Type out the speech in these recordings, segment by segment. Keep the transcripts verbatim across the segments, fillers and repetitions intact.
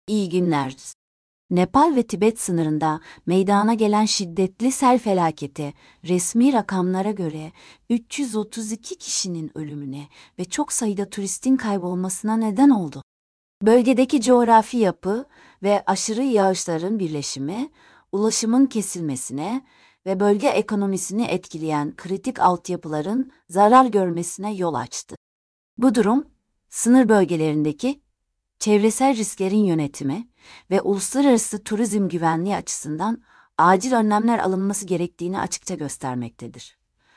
İyi günler. Nepal ve Tibet sınırında meydana gelen şiddetli sel felaketi, resmi rakamlara göre üç yüz otuz iki kişinin ölümüne ve çok sayıda turistin kaybolmasına neden oldu. Bölgedeki coğrafi yapı ve aşırı yağışların birleşimi, ulaşımın kesilmesine ve bölge ekonomisini etkileyen kritik altyapıların zarar görmesine yol açtı. Bu durum, sınır bölgelerindeki çevresel risklerin yönetimi ve uluslararası turizm güvenliği açısından acil önlemler alınması gerektiğini açıkça göstermektedir.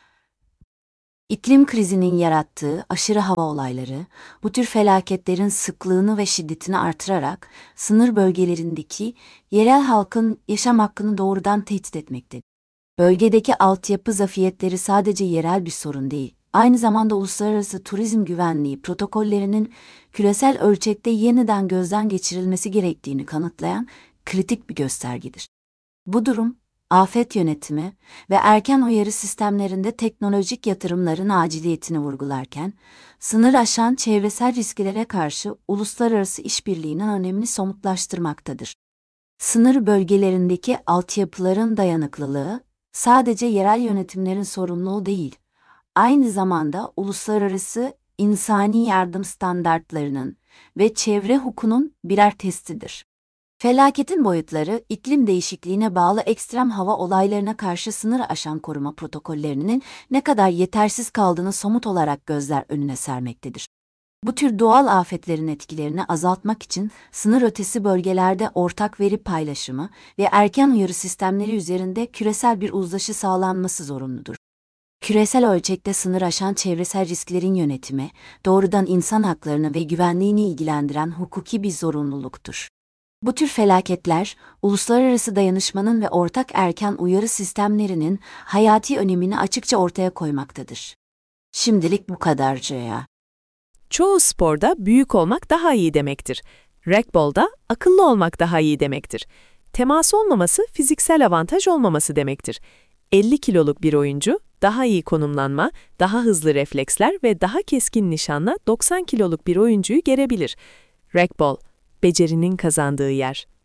İklim krizinin yarattığı aşırı hava olayları, bu tür felaketlerin sıklığını ve şiddetini artırarak sınır bölgelerindeki yerel halkın yaşam hakkını doğrudan tehdit etmektedir. Bölgedeki altyapı zafiyetleri sadece yerel bir sorun değil, aynı zamanda uluslararası turizm güvenliği protokollerinin küresel ölçekte yeniden gözden geçirilmesi gerektiğini kanıtlayan kritik bir göstergedir. Bu durum, afet yönetimi ve erken uyarı sistemlerinde teknolojik yatırımların aciliyetini vurgularken, sınır aşan çevresel risklere karşı uluslararası işbirliğinin önemini somutlaştırmaktadır. Sınır bölgelerindeki altyapıların dayanıklılığı, sadece yerel yönetimlerin sorumluluğu değil, aynı zamanda uluslararası insani yardım standartlarının ve çevre hukukunun birer testidir. Felaketin boyutları, iklim değişikliğine bağlı ekstrem hava olaylarına karşı sınır aşan koruma protokollerinin ne kadar yetersiz kaldığını somut olarak gözler önüne sermektedir. Bu tür doğal afetlerin etkilerini azaltmak için sınır ötesi bölgelerde ortak veri paylaşımı ve erken uyarı sistemleri üzerinde küresel bir uzlaşı sağlanması zorunludur. Küresel ölçekte sınır aşan çevresel risklerin yönetimi, doğrudan insan haklarını ve güvenliğini ilgilendiren hukuki bir zorunluluktur. Bu tür felaketler, uluslararası dayanışmanın ve ortak erken uyarı sistemlerinin hayati önemini açıkça ortaya koymaktadır. Şimdilik bu kadarcık. Çoğu sporda büyük olmak daha iyi demektir. Racquetball'da akıllı olmak daha iyi demektir. Temas olmaması fiziksel avantaj olmaması demektir. elli kiloluk bir oyuncu, daha iyi konumlanma, daha hızlı refleksler ve daha keskin nişanla doksan kiloluk bir oyuncuyu gerebilir. Racquetball, becerinin kazandığı yer.